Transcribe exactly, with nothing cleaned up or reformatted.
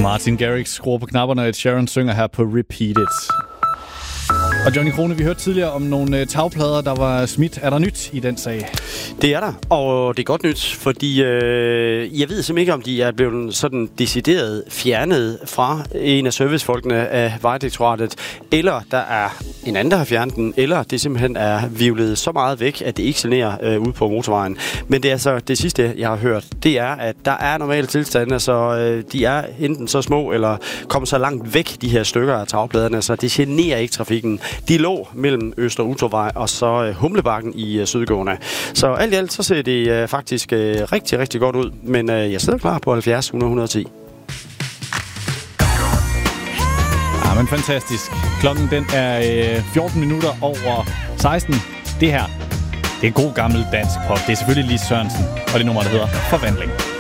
Martin Garrix skruer på knapperne, og Ed Sheeran synger her på Repeat It. Og Johnny Krone, vi hørte tidligere om nogle tagplader, der var smidt. Er der nyt i den sag? Det er der, og det er godt nyt, fordi øh, jeg ved simpelthen ikke, om de er blevet sådan decideret fjernet fra en af servicefolkene af Vejdirektoratet, eller der er en anden, der har fjernet den, eller det simpelthen er vivlet så meget væk, at det ikke generer øh, ud på motorvejen. Men det er så det sidste, jeg har hørt, det er, at der er normale tilstande, så øh, de er enten så små, eller kommer så langt væk, de her stykker af tagpladerne, så det generer ikke trafikken. De lå mellem Øster Utorvej og så øh, Humlebakken i øh, Sydgående. Så alt i alt, så ser det øh, faktisk øh, rigtig, rigtig godt ud. Men øh, jeg sidder klar på halvfjerds hundrede et hundrede og ti. Ja, men fantastisk. Klokken den er øh, fjorten minutter over seksten. Det her, det er god gammel dansk pop. Det er selvfølgelig Lis Sørensen, og det nummer, der hedder Forvandling.